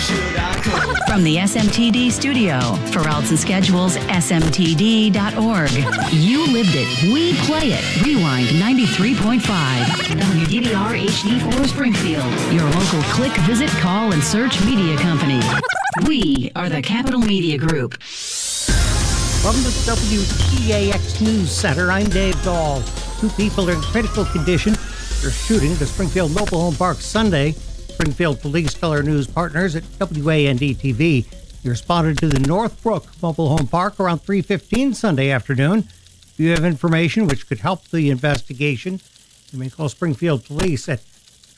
From the SMTD studio, for routes and schedules, smtd.org. You lived it. We play it. Rewind 93.5. WDVR HD4 Springfield. Your local click, visit, call, and search media company. We are the Capital Media Group. From the WTAX News Center, I'm Dave Dahl. 2 people are in critical condition after shooting at the Springfield Mobile Home Park Sunday. Springfield Police tell our news partners at WAND-TV they responded to the Northbrook Mobile Home Park around 3:15 Sunday afternoon. If you have information which could help the investigation, you may call Springfield Police at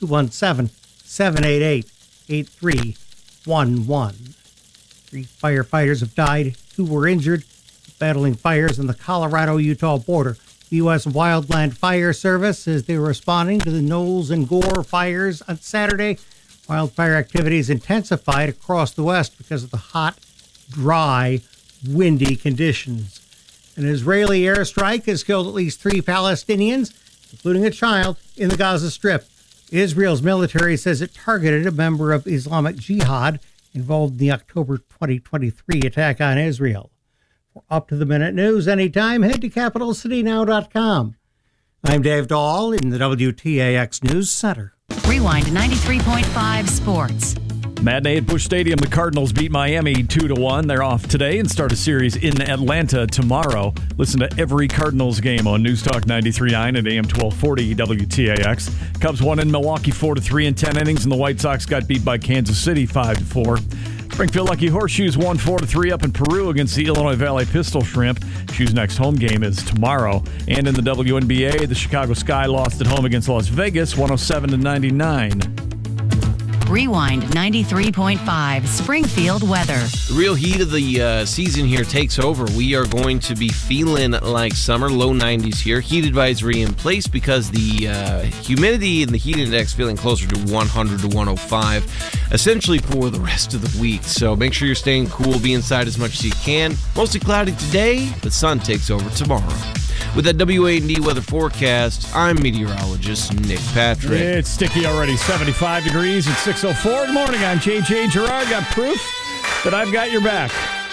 217-788-8311. 3 firefighters have died, 2 were injured, battling fires on the Colorado-Utah border. The U.S. Wildland Fire Service says they were responding to the Knowles and Gore fires on Saturday. Wildfire activities intensified across the West because of the hot, dry, windy conditions. An Israeli airstrike has killed at least 3 Palestinians, including a child, in the Gaza Strip. Israel's military says it targeted a member of Islamic Jihad involved in the October 2023 attack on Israel. For up-to-the-minute news anytime, head to CapitalCityNow.com. I'm Dave Dahl in the WTAX News Center. Rewind 93.5 Sports. Matinee at Busch Stadium, the Cardinals beat Miami 2-1. They're off today and start a series in Atlanta tomorrow. Listen to every Cardinals game on News Talk 93.9 at AM 1240 WTAX. Cubs won in Milwaukee 4-3 in 10 innings, and the White Sox got beat by Kansas City 5-4. Springfield Lucky Horseshoes won 4-3 up in Peru against the Illinois Valley Pistol Shrimp. Shoes' next home game is tomorrow. And in the WNBA, the Chicago Sky lost at home against Las Vegas 107-99. Rewind 93.5 Springfield weather. The real heat of the season here takes over. We are going to be feeling like summer, low 90s here. Heat advisory in place because the humidity and the heat index feeling closer to 100 to 105, essentially for the rest of the week. So make sure you're staying cool, be inside as much as you can. Mostly cloudy today, but sun takes over tomorrow. With that WAND weather forecast, I'm meteorologist Nick Patrick. It's sticky already, 75 degrees at 6:04. Good morning, I'm JJ Gerard. Got proof that I've got your back.